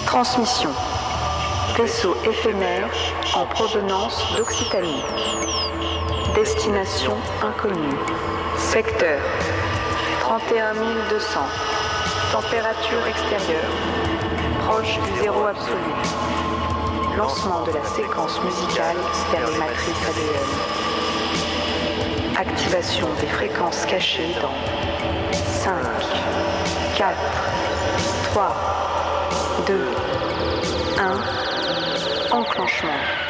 Transmission. Vaisseau éphémère en provenance d'Occitanie. Destination inconnue. Secteur 31 200. Température extérieure. Proche du zéro absolu. Lancement de la séquence musicale vers les matrices ADN. Activation des fréquences cachées dans 5, 4, 3, 2, 1. Enclenchement.